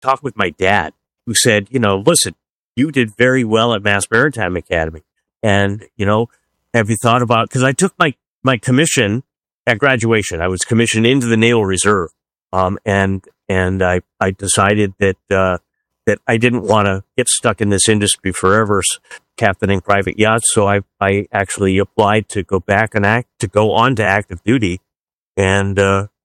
talk with my dad, who said, listen, you did very well at Mass Maritime Academy. And, have you thought about, because I took my commission at graduation. I was commissioned into the Naval Reserve. And I decided that I didn't want to get stuck in this industry forever, captaining private yachts. So I actually applied to go back and go on to active duty. And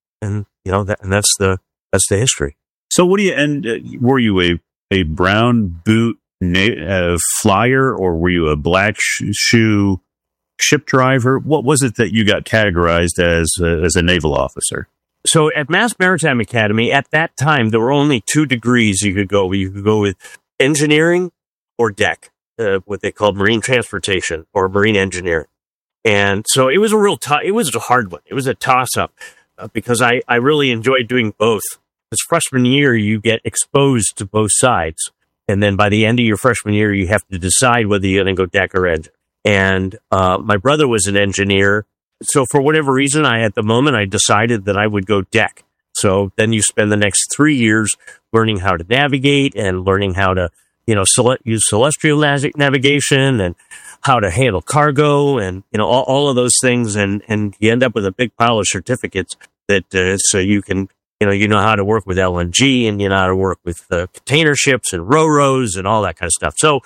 that's the history. So were you a brown boot flyer, or were you a black shoe ship driver? What was it that you got categorized as a naval officer? So at Mass Maritime Academy, at that time, there were only 2 degrees you could go. You could go with engineering or deck, what they called marine transportation or marine engineering. And so it was it was a hard one. It was a toss-up because I really enjoyed doing both. Because freshman year, you get exposed to both sides. And then by the end of your freshman year, you have to decide whether you're going to go deck or engine. And my brother was an engineer. So for whatever reason, at the moment, I decided that I would go deck. So then you spend the next 3 years learning how to navigate and learning how to, use celestial navigation and how to handle cargo and, all of those things. And you end up with a big pile of certificates that, so you can, you know how to work with LNG and you know how to work with container ships and ro-ros and all that kind of stuff. So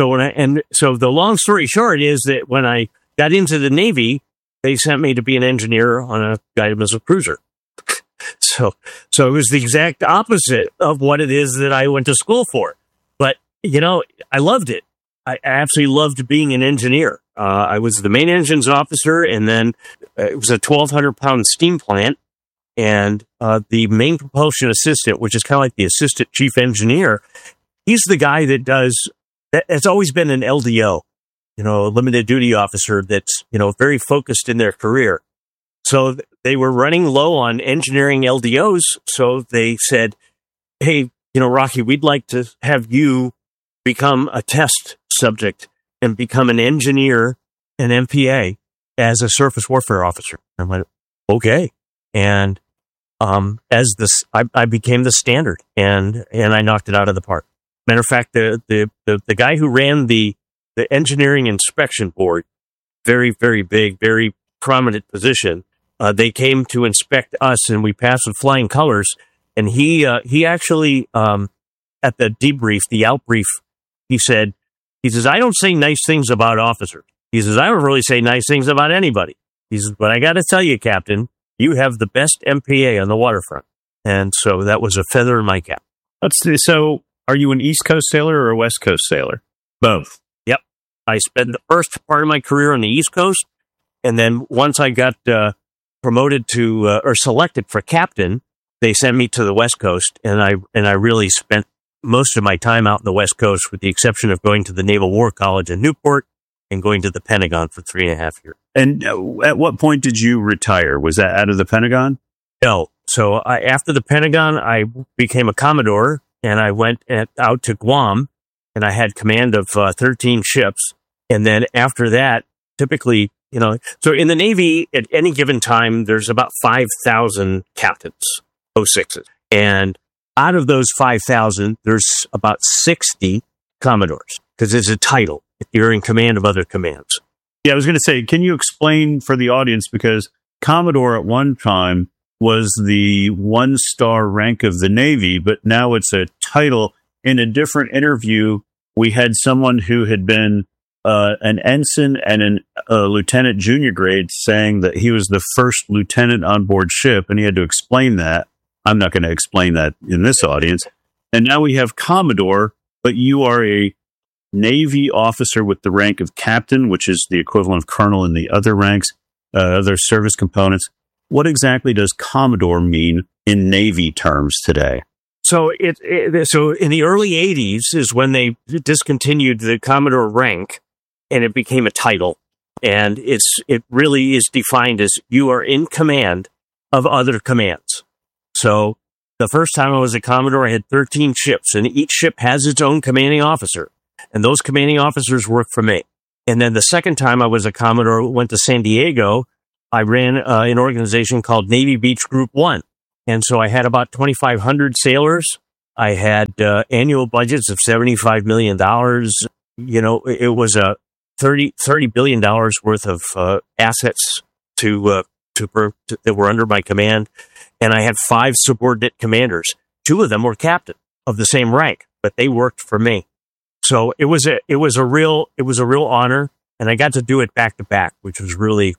the long story short is that when I got into the Navy, they sent me to be an engineer on a guided missile cruiser. So it was the exact opposite of what it is that I went to school for. But, I loved it. I absolutely loved being an engineer. I was the main engines officer, and then it was a 1,200-pound steam plant. And the main propulsion assistant, which is kind of like the assistant chief engineer, he's the guy that's always been an LDO. A limited duty officer that's, very focused in their career. So they were running low on engineering LDOs. So they said, hey, Rocky, we'd like to have you become a test subject and become an engineer, an MPA, as a surface warfare officer. I went, okay. And I became the standard and I knocked it out of the park. Matter of fact, the guy who ran the engineering inspection board, very, very big, very prominent position. They came to inspect us, and we passed with flying colors. And he actually at the debrief, the outbrief, he says, I don't say nice things about officers. He says, I don't really say nice things about anybody. He says, but I got to tell you, Captain, you have the best MPA on the waterfront. And so that was a feather in my cap. So are you an East Coast sailor or a West Coast sailor? Both. Yep. I spent the first part of my career on the East Coast. And then once I got promoted to or selected for captain, they sent me to the West Coast. And I really spent most of my time out in the West Coast, with the exception of going to the Naval War College in Newport and going to the Pentagon for 3.5 years. And at what point did you retire? Was that out of the Pentagon? No. So after the Pentagon, I became a Commodore, and I went out to Guam, and I had command of 13 ships. And then after that, typically, so in the Navy, at any given time, there's about 5,000 captains, 06s. And out of those 5,000, there's about 60 Commodores, because it's a title if you're in command of other commands. Yeah, I was going to say, can you explain for the audience, because Commodore at one time was the 1-star rank of the Navy, but now it's a title. In a different interview, we had someone who had been an ensign and a lieutenant junior grade saying that he was the first lieutenant on board ship, and he had to explain that. I'm not going to explain that in this audience. And now we have Commodore, but you are a Navy officer with the rank of captain, which is the equivalent of colonel in the other ranks, other service components. What exactly does Commodore mean in Navy terms today? So so in the early 80s is when they discontinued the Commodore rank, and it became a title. And it really is defined as you are in command of other commands. So the first time I was a Commodore, I had 13 ships, and each ship has its own commanding officer. And those commanding officers work for me. And then the second time I was a Commodore, went to San Diego, I ran an organization called Navy Beach Group 1. And so I had about 2,500 sailors. I had annual budgets of $75 million. It was a $30 billion worth of assets that were under my command. And I had 5 subordinate commanders. 2 of them were captain of the same rank, but they worked for me. So it was a real honor, and I got to do it back to back, which was really,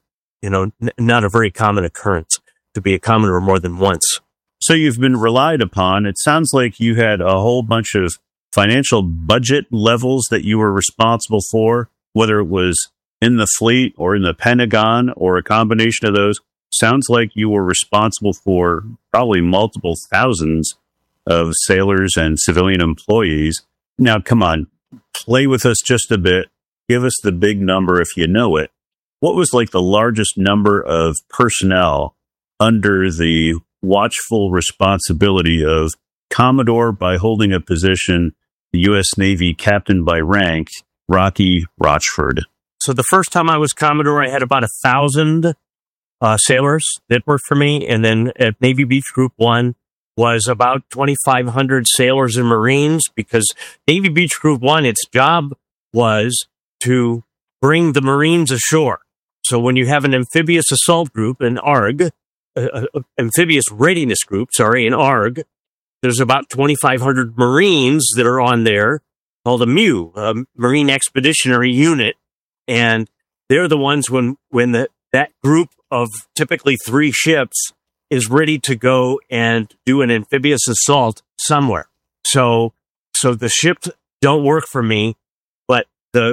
not a very common occurrence to be a commodore more than once. So you've been relied upon. It sounds like you had a whole bunch of financial budget levels that you were responsible for, whether it was in the fleet or in the Pentagon or a combination of those. Sounds like you were responsible for probably multiple thousands of sailors and civilian employees. Now, come on, play with us just a bit. Give us the big number if you know it. What was like the largest number of personnel under the watchful responsibility of Commodore by holding a position, the U.S. Navy captain by rank, Rocky Rochford? So the first time I was Commodore, I had about 1,000 sailors that worked for me. And then at Navy Beach Group 1 was about 2,500 sailors and Marines, because Navy Beach Group 1, its job was to bring the Marines ashore. So when you have an amphibious assault group, an ARG, amphibious readiness group, an ARG, there's about 2,500 Marines that are on there, called a MEU, a Marine Expeditionary Unit. And they're the ones when that group of typically 3 ships is ready to go and do an amphibious assault somewhere. So the ships don't work for me, but the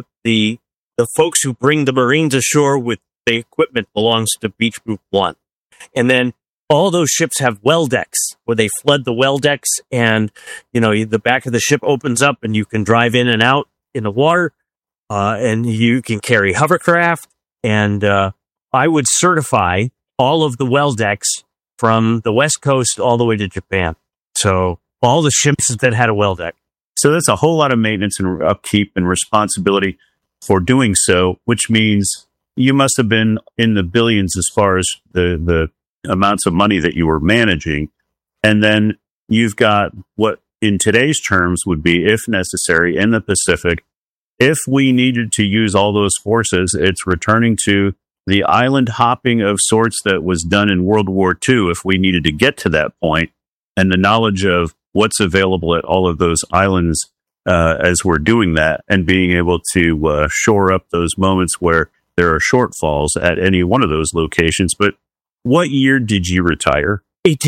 folks who bring the Marines ashore with the equipment belongs to Beach Group 1. And then all those ships have well decks where they flood the well decks, and the back of the ship opens up and you can drive in and out in the water, and you can carry hovercraft. And I would certify all of the well decks from the West Coast all the way to Japan. So all the ships that had a well deck. So that's a whole lot of maintenance and upkeep and responsibility for doing so, which means you must have been in the billions as far as the amounts of money that you were managing. And then you've got what in today's terms would be, if necessary, in the Pacific. If we needed to use all those forces, it's returning to the island hopping of sorts that was done in World War II if we needed to get to that point, and the knowledge of what's available at all of those islands as we're doing that, and being able to shore up those moments where there are shortfalls at any one of those locations. But what year did you retire?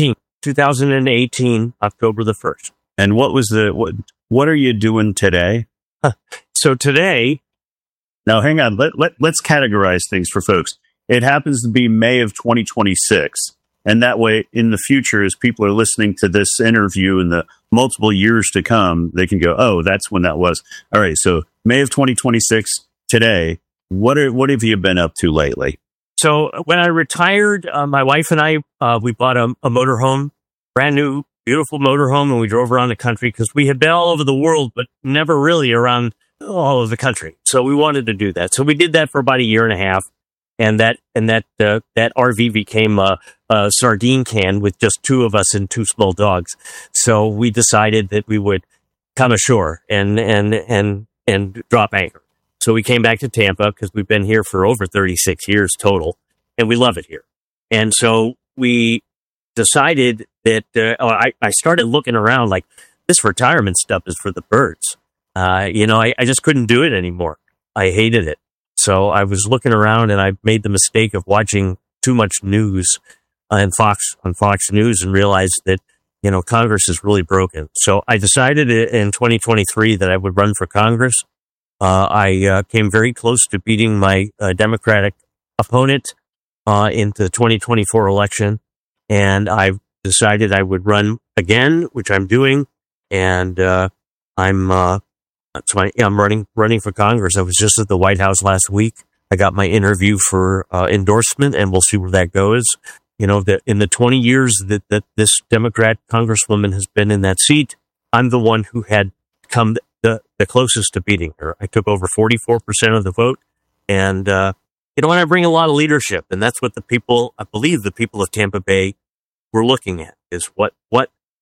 2018, October the 1st. And what was what are you doing today? So today... Now, hang on. Let's categorize things for folks. It happens to be May of 2026. And that way, in the future, as people are listening to this interview in the multiple years to come, they can go, oh, that's when that was. All right. So May of 2026, today, what have you been up to lately? So when I retired, my wife and I, we bought a motorhome, brand new, beautiful motorhome, and we drove around the country because we had been all over the world, but never really around all of the country. So we wanted to do that. So we did that for about a year and a half. And that RV became a sardine can with just 2 of us and 2 small dogs. So we decided that we would come ashore and drop anchor. So we came back to Tampa because we've been here for over 36 years total, and we love it here. And so we decided that I started looking around like, this retirement stuff is for the birds. I just couldn't do it anymore. I hated it. So I was looking around, and I made the mistake of watching too much news on Fox News, and realized that, Congress is really broken. So I decided in 2023 that I would run for Congress. I came very close to beating my Democratic opponent in the 2024 election, and I decided I would run again, which I'm doing, and I'm running for Congress. I was just at the White House last week. I got my interview for endorsement, and we'll see where that goes. That in the 20 years that this Democrat Congresswoman has been in that seat, I'm the one who had come the closest to beating her. I took over 44% of the vote, and I bring a lot of leadership, and that's what I believe the people of Tampa Bay were looking at, is what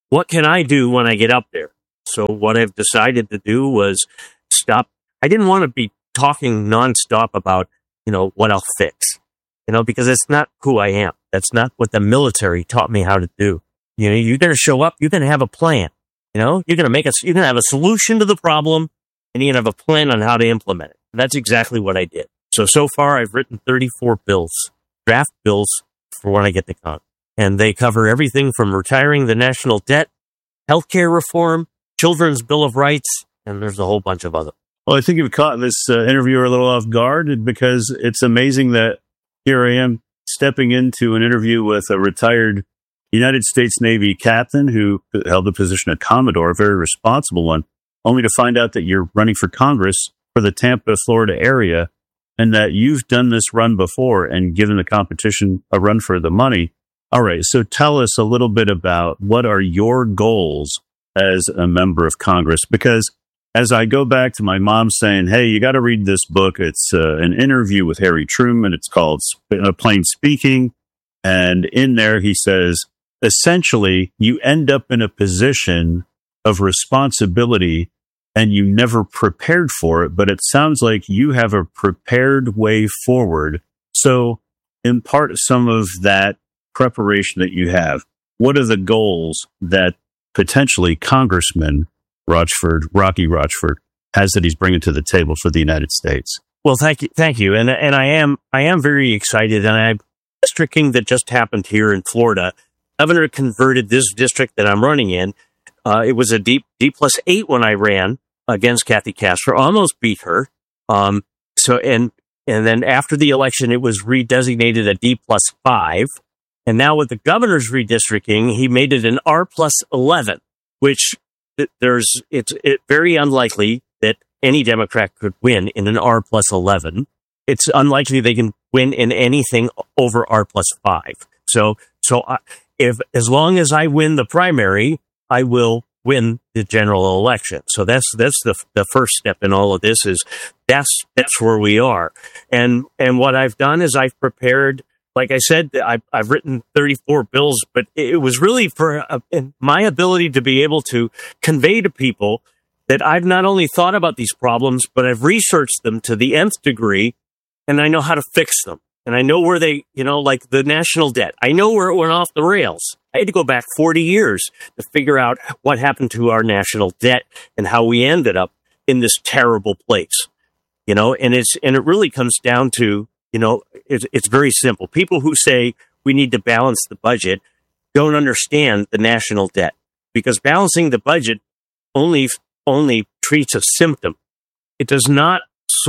what can I do when I get up there? So what I've decided to do was stop. I didn't want to be talking nonstop about, what I'll fix, because it's not who I am. That's not what the military taught me how to do. You're going to show up. You're going to have a plan. You're going to have a solution to the problem, and you're going to have a plan on how to implement it. And that's exactly what I did. So far, I've written 34 bills, draft bills for when I get to Congress. And they cover everything from retiring the national debt, healthcare reform, Children's Bill of Rights, and there's a whole bunch of other. Well, I think you've caught this interviewer a little off guard because it's amazing that here I am stepping into an interview with a retired United States Navy captain who held the position of Commodore, a very responsible one, only to find out that you're running for Congress for the Tampa, Florida area, and that you've done this run before and given the competition a run for the money. All right, so tell us a little bit about what are your goals as a member of Congress? Because as I go back to my mom saying, hey, you got to read this book. It's an interview with Harry Truman. It's called Plain Speaking. And in there, he says, essentially, you end up in a position of responsibility and you never prepared for it. But it sounds like you have a prepared way forward. So impart some of that preparation that you have. What are the goals that potentially Congressman Rocky Rochford has that he's bringing to the table for the United States? Well, thank you, and I am very excited. And districting that just happened here in Florida, Governor converted this district that I'm running in. It was a D+8 when I ran against Kathy Castro, almost beat her. And then after the election, it was redesignated a D+5. And now with the governor's redistricting, he made it an R+11, which it's very unlikely that any Democrat could win in an R+11. It's unlikely they can win in anything over R+5. So if as long as I win the primary, I will win the general election. So that's the first step in all of this. Is that's where we are. And what I've done is I've prepared. Like I said, I've written 34 bills, but it was really for my ability to be able to convey to people that I've not only thought about these problems, but I've researched them to the nth degree, and I know how to fix them. And I know where they, like the national debt, I know where it went off the rails. I had to go back 40 years to figure out what happened to our national debt and how we ended up in this terrible place. And it really comes down to, it's very simple. People who say we need to balance the budget don't understand the national debt, because balancing the budget only treats a symptom. It does not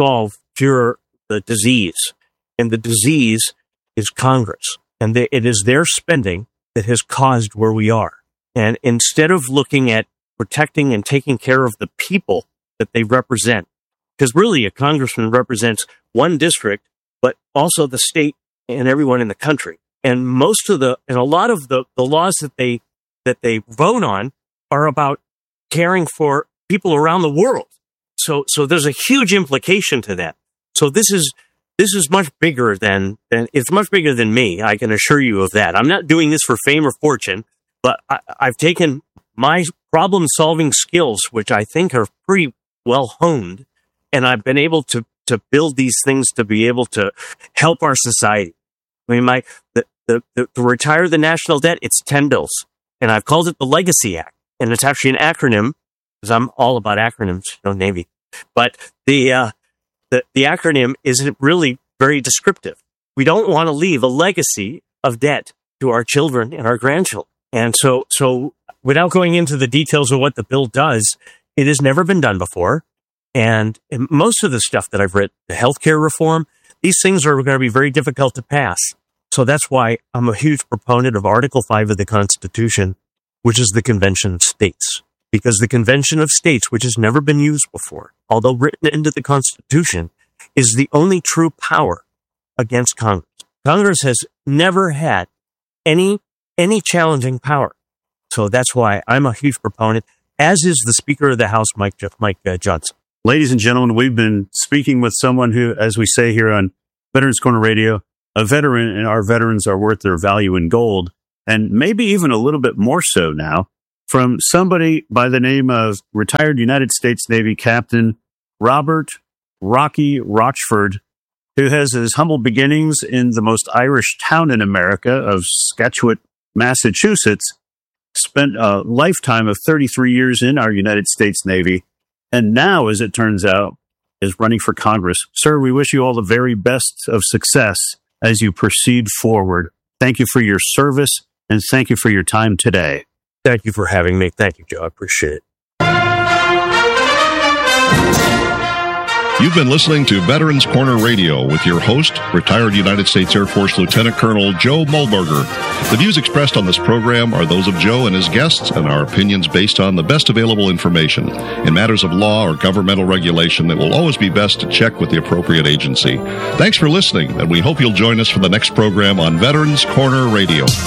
cure the disease, and the disease is Congress, and it is their spending that has caused where we are. And instead of looking at protecting and taking care of the people that they represent, because really a congressman represents one district, but also the state and everyone in the country. And a lot of the laws that they vote on are about caring for people around the world. So there's a huge implication to that. So this is much bigger than it's much bigger than me. I can assure you of that. I'm not doing this for fame or fortune, but I've taken my problem solving skills, which I think are pretty well honed, and I've been able to build these things to be able to help our society. I mean, to retire the national debt, it's 10 bills, and I've called it the Legacy Act, and it's actually an acronym because I'm all about acronyms, Navy. But the acronym isn't really very descriptive. We don't want to leave a legacy of debt to our children and our grandchildren. And so without going into the details of what the bill does, it has never been done before. And most of the stuff that I've written, the healthcare reform, these things are going to be very difficult to pass. So that's why I'm a huge proponent of Article 5 of the Constitution, which is the Convention of States. Because the Convention of States, which has never been used before, although written into the Constitution, is the only true power against Congress. Congress has never had any challenging power. So that's why I'm a huge proponent, as is the Speaker of the House, Mike Johnson. Ladies and gentlemen, we've been speaking with someone who, as we say here on Veterans Corner Radio, a veteran, and our veterans are worth their value in gold, and maybe even a little bit more so now. from somebody by the name of retired United States Navy Captain Robert Rocky Rochford, who has his humble beginnings in the most Irish town in America of Scatchewit, Massachusetts, spent a lifetime of 33 years in our United States Navy, and now, as it turns out, is running for Congress. Sir, we wish you all the very best of success as you proceed forward. Thank you for your service, and thank you for your time today. Thank you for having me. Thank you, Joe. I appreciate it. You've been listening to Veterans Corner Radio with your host, retired United States Air Force Lieutenant Colonel Joe Mullberger. The views expressed on this program are those of Joe and his guests and are opinions based on the best available information. In matters of law or governmental regulation, it will always be best to check with the appropriate agency. Thanks for listening, and we hope you'll join us for the next program on Veterans Corner Radio.